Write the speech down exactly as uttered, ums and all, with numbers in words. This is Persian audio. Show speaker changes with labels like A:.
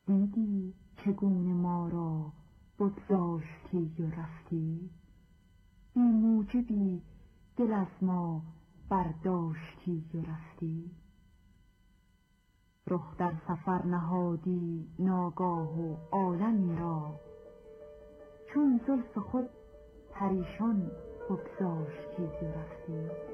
A: دیدی چگونه ما را بگذاشتی و رفتی؟ بی موجبی دل از ما برداشتی و رفتی. رخ در سفر نهادی ناگاه و عالمی را، چون زلف خود پریشان بگذاشتی و رفتی.